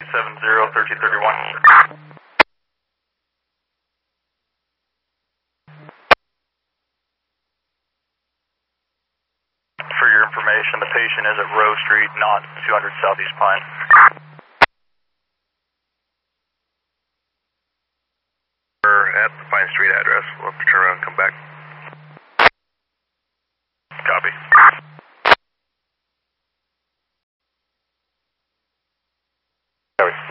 970-1331. For your information, the patient is at Rose Street, not 200 Southeast Pine. We're at the Pine Street address. We'll have to turn around and come back. Copy. Copy.